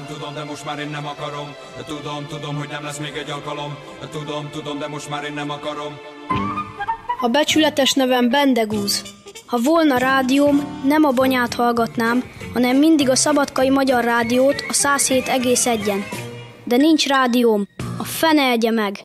tudom, de most már én nem akarom. Tudom, hogy nem lesz még egy alkalom. Tudom, de most már én nem akarom. A becsületes nevem Bendegúz. Ha volna rádióm, nem a Banyát hallgatnám, hanem mindig a Szabadkai Magyar Rádiót, a 107,1-en. De nincs rádióm, a fene egye meg!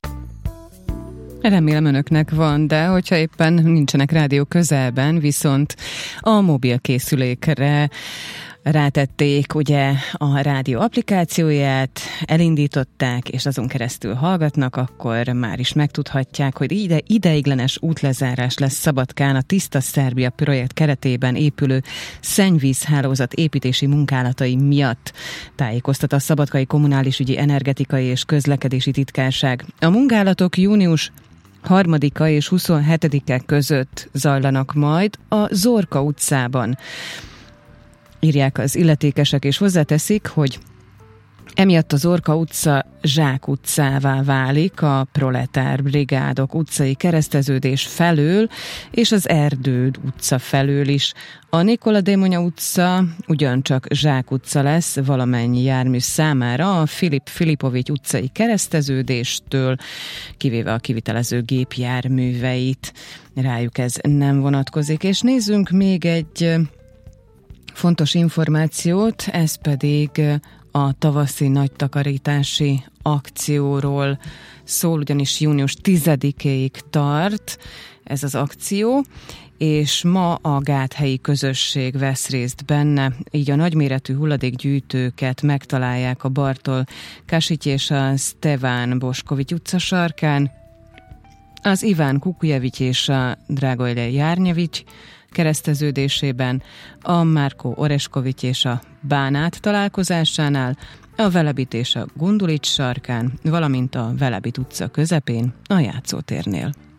Remélem önöknek van, de hogyha éppen nincsenek rádió közelben, viszont a mobilkészülékre rátették ugye a rádió applikációját, elindították, és azon keresztül hallgatnak, akkor már is megtudhatják, hogy ideiglenes útlezárás lesz Szabadkán a Tiszta Szerbia projekt keretében épülő szennyvízhálózat építési munkálatai miatt, tájékoztat a Szabadkai Kommunális Ügyi Energetikai és Közlekedési Titkárság. A munkálatok június 3-a és 27-e között zajlanak majd a Zorka utcában. Írják az illetékesek, és hozzáteszik, hogy emiatt az Orka utca Zsák utcává válik a Proletár Brigádok utcai kereszteződés felől, és az Erdőd utca felől is. A Nikola Démonya utca ugyancsak Zsák utca lesz valamennyi jármű számára a Filip Filipovics utcai kereszteződéstől, kivéve a kivitelező gépjárműveit. Rájuk ez nem vonatkozik. És nézzünk még egy fontos információt, ez pedig a tavaszi nagy takarítási akcióról szól, ugyanis június 10-ig tart ez az akció, és ma a gáthelyi közösség vesz részt benne, így a nagyméretű hulladékgyűjtőket megtalálják a Bartol Kasics és a Steván Boskovics utca sarkán, az Iván Kukujevics és a Drágoile Járnyevics kereszteződésében, a Márkó Oreskovics és a Bánát találkozásánál, a Velebit és a Gundulics sarkán, valamint a Velebit utca közepén a játszótérnél.